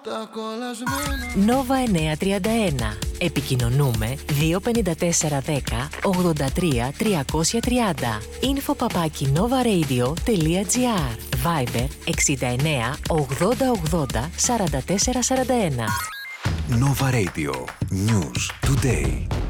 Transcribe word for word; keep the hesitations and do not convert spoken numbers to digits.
Νόβα εννιακόσια τριάντα ένα. Επικοινωνούμε δύο πέντε τέσσερα ένα μηδέν ογδόντα τρία τριακόσια τριάντα. Info παπάκι novaradio.gr. Viber εξήντα εννέα ογδόντα ογδόντα σαράντα τέσσερα σαράντα ένα. Nova Radio. News Today.